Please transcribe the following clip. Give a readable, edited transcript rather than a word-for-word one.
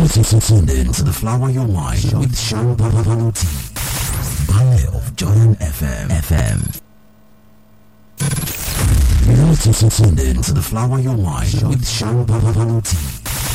tuned in to the Flower Your Mind with Sharon Papaluti. Ballet of Jordan FM. You're tuned in to the Flower Your Mind with Sharon Papaluti.